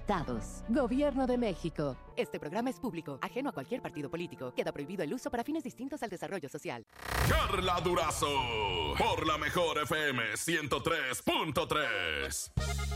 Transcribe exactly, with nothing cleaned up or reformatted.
resultados. Gobierno de México. Este programa es público, ajeno a cualquier partido político. Queda prohibido el uso para fines distintos al desarrollo social. Carla Durazo, por la mejor F M ciento tres punto tres.